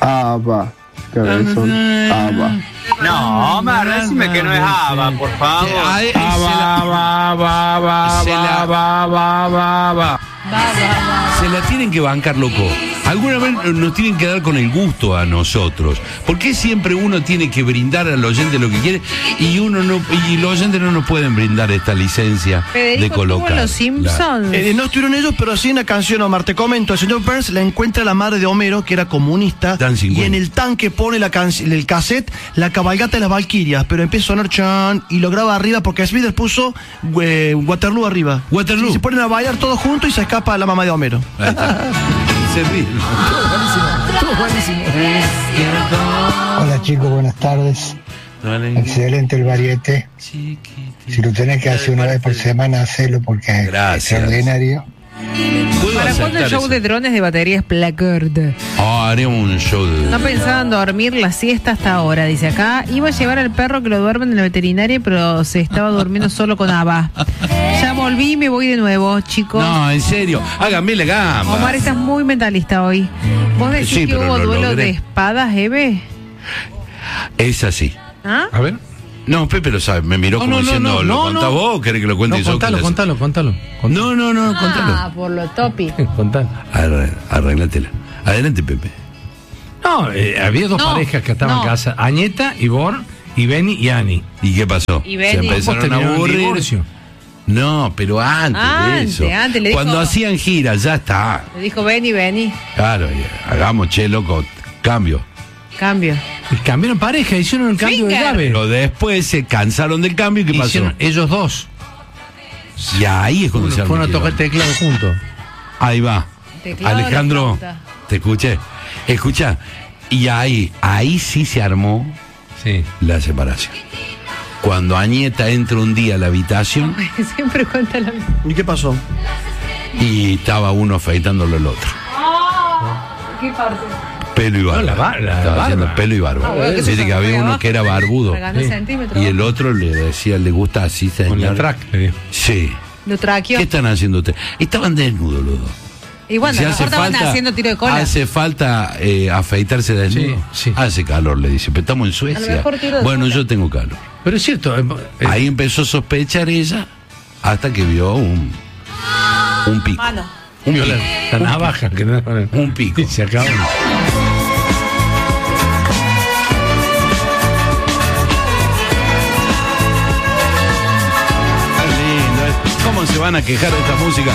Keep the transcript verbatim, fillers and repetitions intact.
Ava. Cabezón. Ava. No, Omar, decime que no es Ava, por favor. Ava, Ava, Ava, Ava, Ava, Ava, Ava. Se la tienen que bancar, loco. Alguna vez nos tienen que dar con el gusto a nosotros. ¿Por qué siempre uno tiene que brindar al oyente lo que quiere y uno no, y los oyentes no nos pueden brindar esta licencia Federico, de colocar? ¿tuvo los Simpsons? Eh, no estuvieron ellos, pero sí en la canción, Omar, te comento, el señor Burns la encuentra la madre de Homero, que era comunista, y en el tanque pone la can- el cassette, la cabalgata de las Valquirias, pero empieza a sonar chan y lo graba arriba porque Smithers puso eh, Waterloo arriba. Waterloo. Y se ponen a bailar todos juntos y se escapa la mamá de Homero. Se ríe. Estuvo buenísimo. Hola chicos, buenas tardes. Excelente el variete. Si lo tenés que hacer una vez por semana, hacelo porque Gracias. es extraordinario. ¿Para cuándo el show eso? de drones de baterías Placard? Oh, haremos un show de... No pensaba en dormir la siesta hasta ahora, dice acá. Iba a llevar al perro que lo duermen en la veterinaria, pero se estaba durmiendo solo con Ava. Ya volví y me voy de nuevo, chicos. No, en serio, háganme la gamba. Omar, estás muy mentalista hoy. ¿Vos decís Sí, que pero hubo lo duelo logré. de espadas, Eve? Es así. ¿Ah? A ver. No, Pepe lo sabe, me miró No, como no, no, diciendo, no, ¿lo no, contás no. vos o querés que lo cuente No, yo? contalo, ¿Qué le contalo, contalo. hace? No, no, no, contalo. Ah, por lo topi. Contalo. Arre- Arreglátela. Adelante, Pepe. No, eh, había dos No, parejas que estaban no. en casa, Añeta, Ivor, y Benny y Ani. ¿Y qué pasó? Y Benny. Se empezaron a Terminaron en aburrir. divorcio. No, pero antes, Antes, de eso. antes, le dijo- Cuando hacían giras, ya está. Le dijo Benny, Benny. Claro, y hagamos, che, loco, cambio. Cambio. Y cambiaron pareja, hicieron el cambio de Finger. llave. Pero después se cansaron del cambio y ¿qué pasó? Hicieron ellos dos. Y ahí es cuando se armó Fueron a el tocar quilombo. teclado juntos. Ahí va. Teclado de la Alejandro, flauta. te escuché. Escucha. Y ahí, ahí sí se armó Sí. la separación. Cuando Añeta entra un día a la habitación Siempre cuenta la misma. ¿Y qué pasó? y estaba uno afeitándolo al otro. ¿Qué parte? Pelo y barba. No, la bar- la Estaba barba. haciendo pelo y barba. Ah, bueno, que Viste se que había fue uno abajo, que era barbudo. regaló Sí. centímetros. Y el otro le decía, le gusta así, señor. Con la track, le dijo. Sí. Lo traqueó. ¿Qué están haciendo ustedes? Estaban desnudos los dos. Y bueno, Si a lo mejor estaban haciendo tiro de cola. Hace falta eh, afeitarse desnudo. Sí, sí. Hace calor, le dice, pero estamos en A Suecia. lo mejor tiro de Bueno, cola. yo tengo calor. Pero es cierto. eh, eh, Ahí empezó a sospechar ella hasta que vio un, un pico. Mano. Un vio pico. la, la navaja. Que no, Un pico. Y se acabó. Qué lindo, ¿eh? ¿Cómo se van a quejar de esta música?